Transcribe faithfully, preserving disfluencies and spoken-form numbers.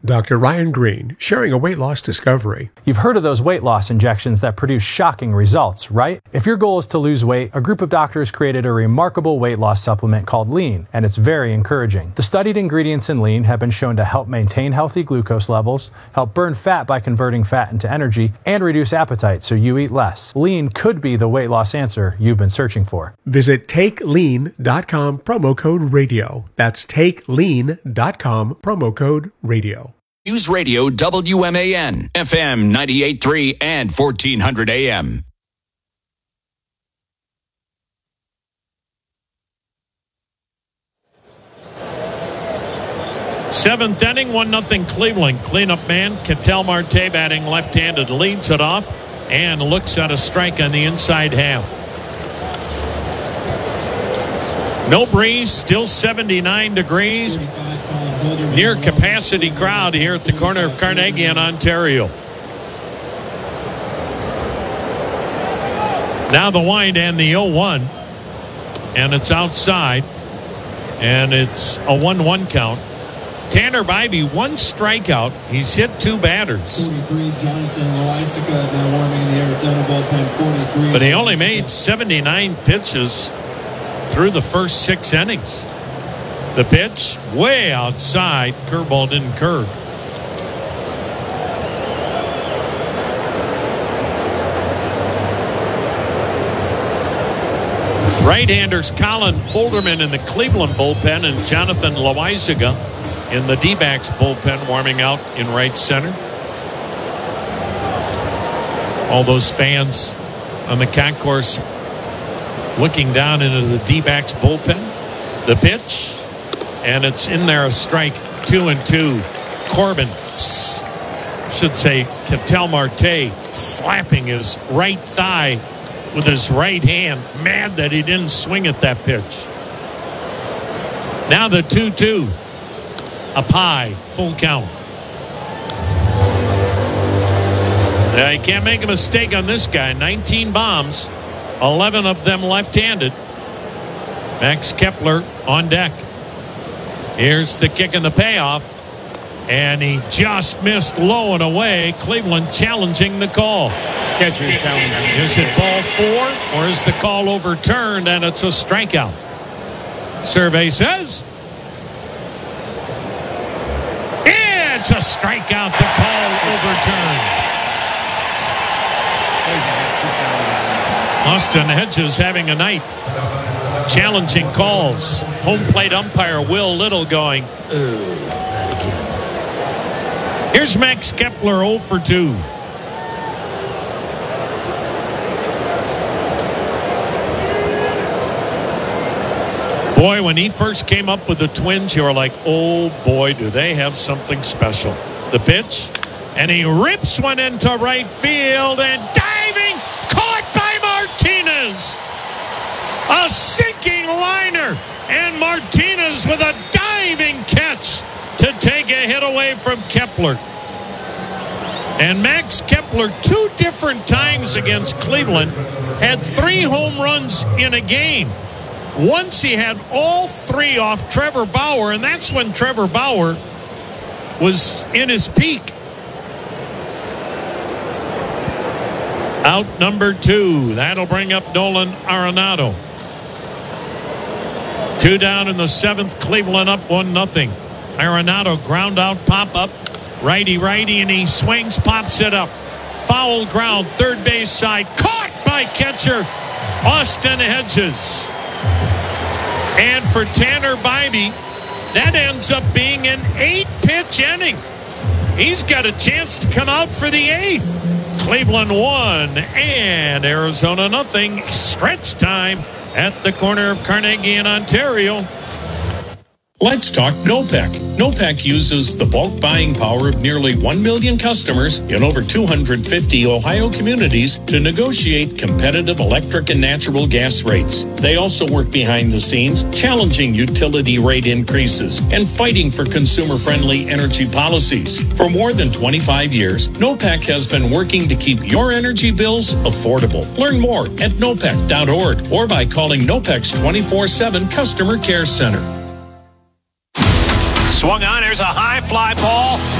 Doctor Ryan Green, sharing a weight loss discovery. You've heard of those weight loss injections that produce shocking results, right? If your goal is to lose weight, a group of doctors created a remarkable weight loss supplement called Lean, and it's very encouraging. The studied ingredients in Lean have been shown to help maintain healthy glucose levels, help burn fat by converting fat into energy, and reduce appetite so you eat less. Lean could be the weight loss answer you've been searching for. Visit take lean dot com, promo code radio. That's take lean dot com, promo code radio. News Radio W M A N, F M ninety-eight point three and fourteen hundred A M. Seventh inning, one nothing Cleveland. Cleanup man, Ketel Marte batting left-handed, leads it off and looks at a strike on the inside half. No breeze, still seventy-nine degrees. Near capacity crowd here at the corner of Carnegie and Ontario. Now the wind and the oh one. And it's outside. And it's a one one count. Tanner Bybee, one strikeout. He's hit two batters. forty-three, Jonathan Loaisiga now warming in the Arizona bullpen, forty-three. But he only made seventy-nine pitches through the first six innings. The pitch way outside. Curveball didn't curve. Right-handers Colin Holderman in the Cleveland bullpen and Jonathan Loaisiga in the D-backs bullpen warming out in right center. All those fans on the concourse looking down into the D-backs bullpen. The pitch. And it's in there, a strike, two and two. Corbin, should say, Ketel Marte slapping his right thigh with his right hand. Mad that he didn't swing at that pitch. Now the two two. Up high, full count. Now, you can't make a mistake on this guy. nineteen bombs, eleven of them left-handed. Max Kepler on deck. Here's the kick and the payoff. And he just missed low and away. Cleveland challenging the call. Catcher's challenging. Is it ball four or is the call overturned and it's a strikeout? Survey says it's a strikeout. The call overturned. Austin Hedges having a night. Challenging calls. Home plate umpire Will Little going, oh, not again. Here's Max Kepler oh for two. Boy, when he first came up with the Twins, you were like, oh boy, do they have something special. The pitch, and he rips one into right field and diving, caught by Martinez. A sinking liner, and Martinez with a diving catch to take a hit away from Kepler. And Max Kepler, two different times against Cleveland, had three home runs in a game. Once he had all three off Trevor Bauer, and that's when Trevor Bauer was in his peak. Out number two. That'll bring up Nolan Arenado. Two down in the seventh. Cleveland up one nothing. Arenado ground out, pop up. Righty, righty, and he swings, pops it up. Foul ground, third base side. Caught by catcher Austin Hedges. And for Tanner Bybee, that ends up being an eight-pitch inning. He's got a chance to come out for the eighth. Cleveland one and Arizona nothing. Stretch time at the corner of Carnegie and Ontario. Let's talk NOPEC. NOPEC uses the bulk buying power of nearly one million customers in over two hundred fifty Ohio communities to negotiate competitive electric and natural gas rates. They also work behind the scenes, challenging utility rate increases and fighting for consumer-friendly energy policies. For more than twenty-five years, NOPEC has been working to keep your energy bills affordable. Learn more at nopec dot org or by calling NOPEC's twenty-four seven Customer Care Center. Swung on, there's a high fly ball.